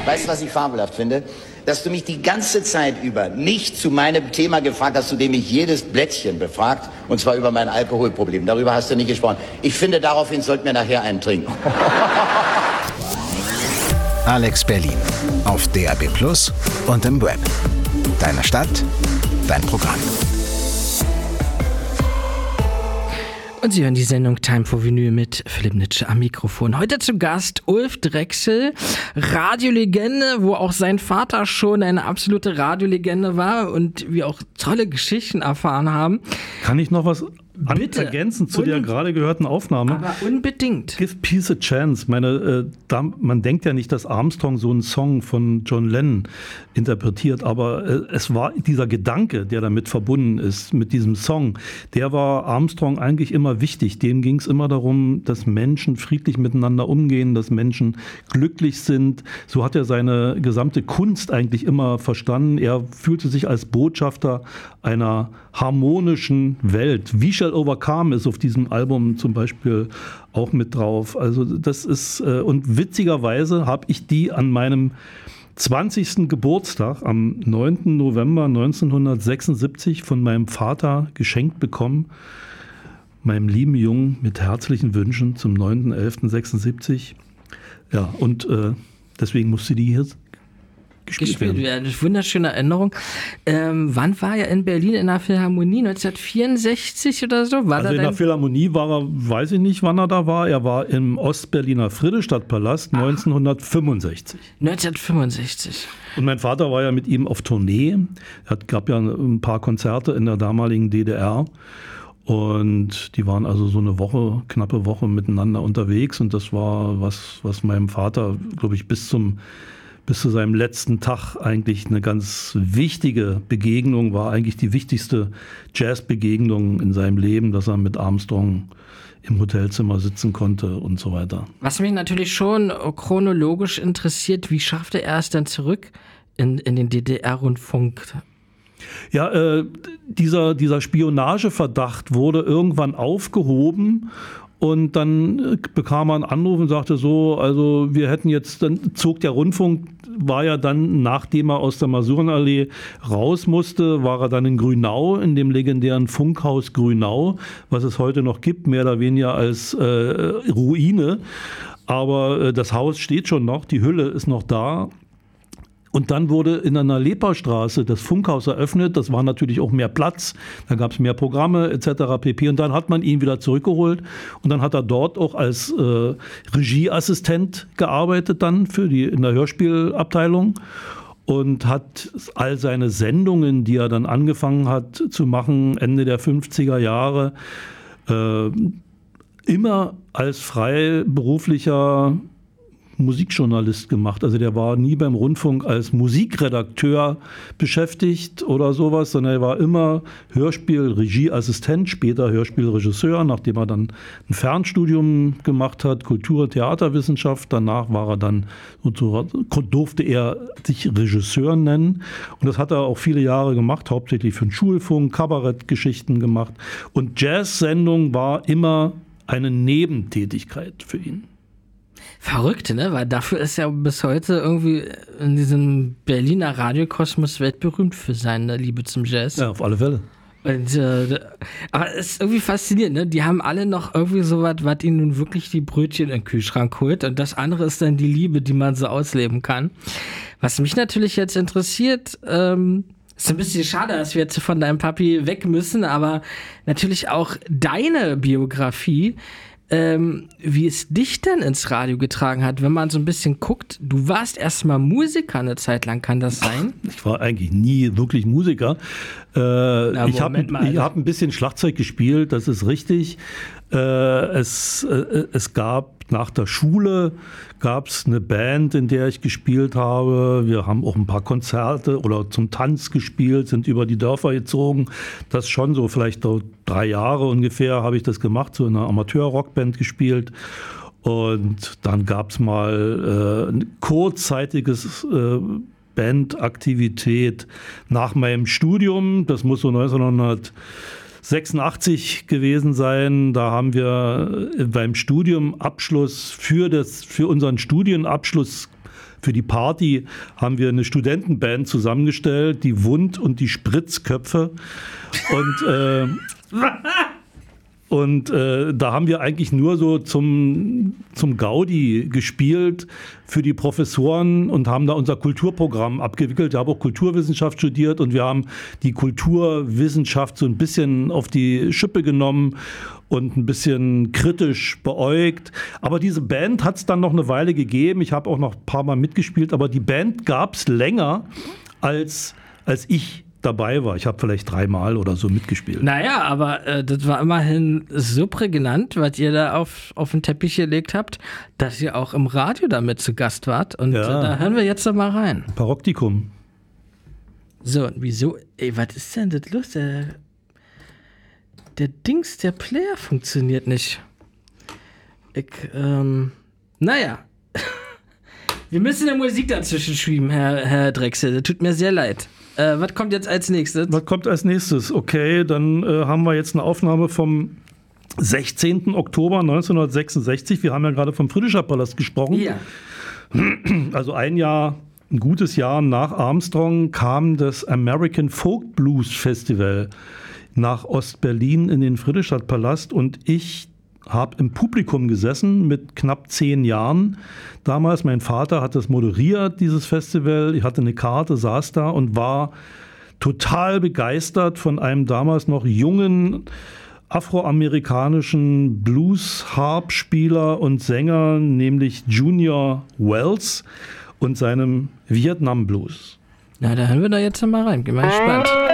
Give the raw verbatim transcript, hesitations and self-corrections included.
Weißt du, was ich fabelhaft finde? Dass du mich die ganze Zeit über nicht zu meinem Thema gefragt hast, zu dem ich jedes Blättchen befragt, und zwar über mein Alkoholproblem. Darüber hast du nicht gesprochen. Ich finde, daraufhin sollten wir nachher einen trinken. Alex Berlin auf D A B Plus und im Web. Deine Stadt, dein Programm. Und Sie hören die Sendung Time for Vinyl mit Philipp Nitsche am Mikrofon. Heute zu Gast Ulf Drechsel, Radiolegende, wo auch sein Vater schon eine absolute Radiolegende war und wir auch tolle Geschichten erfahren haben. Kann ich noch was an- Bitte. ergänzen zu Un- der gerade gehörten Aufnahme? Aber unbedingt. Give Peace a Chance. Meine, äh, da, man denkt ja nicht, dass Armstrong so einen Song von John Lennon interpretiert, aber äh, es war dieser Gedanke, der damit verbunden ist, mit diesem Song, der war Armstrong eigentlich immer wichtig. Dem ging es immer darum, dass Menschen friedlich miteinander umgehen, dass Menschen glücklich sind. So hat er seine gesamte Kunst eigentlich immer verstanden. Er fühlte sich als Botschafter einer harmonischen Welt. We Shall Overcome ist auf diesem Album zum Beispiel auch mit drauf. Also das ist, äh, und witzigerweise habe ich die an meinem zwanzigsten Geburtstag am neunten November neunzehnhundertsechsundsiebzig von meinem Vater geschenkt bekommen. Meinem lieben Jungen mit herzlichen Wünschen zum neunten elften sechsundsiebzig. Ja, und äh, deswegen musste die hier gespielt, gespielt werden. werden. Wunderschöne Erinnerung. Ähm, wann war er in Berlin in der Philharmonie? neunzehnhundertvierundsechzig oder so? War Also in der Philharmonie war er, weiß ich nicht, wann er da war. Er war im Ostberliner Friedrichstadtpalast neunzehnhundertfünfundsechzig. neunzehnhundertfünfundsechzig. Und mein Vater war ja mit ihm auf Tournee. Es gab ja ein paar Konzerte in der damaligen D D R. Und die waren also so eine Woche, knappe Woche miteinander unterwegs. Und das war was, was meinem Vater, glaube ich, bis zum bis zu seinem letzten Tag eigentlich eine ganz wichtige Begegnung war, eigentlich die wichtigste Jazzbegegnung in seinem Leben, dass er mit Armstrong im Hotelzimmer sitzen konnte und so weiter. Was mich natürlich schon chronologisch interessiert, wie schaffte er es dann zurück in, in den D D R-Rundfunk? Ja, äh, dieser, dieser Spionageverdacht wurde irgendwann aufgehoben. Und dann bekam er einen Anruf und sagte so, also wir hätten jetzt, dann zog der Rundfunk, war ja dann, nachdem er aus der Masurenallee raus musste, war er dann in Grünau, in dem legendären Funkhaus Grünau, was es heute noch gibt, mehr oder weniger als äh, Ruine. Aber äh, das Haus steht schon noch, die Hülle ist noch da. Und dann wurde in einer Leperstraße das Funkhaus eröffnet. Das war natürlich auch mehr Platz. Da gab es mehr Programme et cetera pp. Und dann hat man ihn wieder zurückgeholt. Und dann hat er dort auch als äh, Regieassistent gearbeitet dann für die in der Hörspielabteilung. Und hat all seine Sendungen, die er dann angefangen hat zu machen, Ende der fünfziger Jahre, äh, immer als freiberuflicher Musikjournalist gemacht. Also der war nie beim Rundfunk als Musikredakteur beschäftigt oder sowas, sondern er war immer Hörspiel-Regieassistent, später Hörspielregisseur, nachdem er dann ein Fernstudium gemacht hat, Kultur- und Theaterwissenschaft. Danach war er dann, durfte er sich Regisseur nennen. Und das hat er auch viele Jahre gemacht, hauptsächlich für den Schulfunk, Kabarettgeschichten gemacht. Und Jazz-Sendung war immer eine Nebentätigkeit für ihn. Verrückt, ne? Weil dafür ist er bis heute irgendwie in diesem Berliner Radiokosmos weltberühmt für seine Liebe zum Jazz. Ja, auf alle Fälle. Und, äh, aber es ist irgendwie faszinierend, ne? Die haben alle noch irgendwie so was, was ihnen nun wirklich die Brötchen in den Kühlschrank holt. Und das andere ist dann die Liebe, die man so ausleben kann. Was mich natürlich jetzt interessiert, ähm, ist ein bisschen schade, dass wir jetzt von deinem Papi weg müssen, aber natürlich auch deine Biografie, ähm, wie es dich denn ins Radio getragen hat, wenn man so ein bisschen guckt. Du warst erstmal Musiker eine Zeit lang, kann das sein? Ich war eigentlich nie wirklich Musiker. Äh, Na, ich habe hab ein bisschen Schlagzeug gespielt, das ist richtig. Äh, es, äh, es gab nach der Schule gab es eine Band, in der ich gespielt habe. Wir haben auch ein paar Konzerte oder zum Tanz gespielt, sind über die Dörfer gezogen. Das schon so vielleicht so drei Jahre ungefähr habe ich das gemacht, so in einer Amateur-Rockband gespielt. Und dann gab es mal äh, ein kurzzeitiges äh, Bandaktivität nach meinem Studium. Das muss so neunzehnhundertsechsundachtzig gewesen sein. Da haben wir beim Studiumabschluss für, das, für unseren Studienabschluss für die Party haben wir eine Studentenband zusammengestellt, die Wund- und die Spritzköpfe. Und äh, Und äh, da haben wir eigentlich nur so zum, zum Gaudi gespielt für die Professoren und haben da unser Kulturprogramm abgewickelt. Ich habe auch Kulturwissenschaft studiert und wir haben die Kulturwissenschaft so ein bisschen auf die Schippe genommen und ein bisschen kritisch beäugt. Aber diese Band hat es dann noch eine Weile gegeben. Ich habe auch noch ein paar Mal mitgespielt, aber die Band gab es länger, als, als ich dabei war. Ich habe vielleicht dreimal oder so mitgespielt. Naja, aber äh, das war immerhin so prägnant, was ihr da auf, auf den Teppich gelegt habt, dass ihr auch im Radio damit zu Gast wart. Und Ja. äh, da hören wir jetzt doch mal rein. Paroptikum. So, wieso? Ey, was ist denn das los? Der, der Dings, der Player funktioniert nicht. Ich, ähm, naja. Wir müssen eine Musik dazwischen schieben, Herr, Herr Drechsel. Das tut mir sehr leid. Äh, was kommt jetzt als nächstes? Was kommt als nächstes? Okay, dann äh, haben wir jetzt eine Aufnahme vom sechzehnten Oktober neunzehnhundertsechsundsechzig. Wir haben ja gerade vom Friedrichscher Palast gesprochen. Ja. Also ein Jahr, ein gutes Jahr nach Armstrong kam das American Folk Blues Festival nach Ostberlin in den Friedrichstadtpalast und ich habe im Publikum gesessen mit knapp zehn Jahren. Damals, mein Vater hat das moderiert, dieses Festival. Ich hatte eine Karte, saß da und war total begeistert von einem damals noch jungen afroamerikanischen Blues-Harp-Spieler und Sänger, nämlich Junior Wells und seinem Vietnam-Blues. Na, da hören wir da jetzt mal rein. Bin mal gespannt.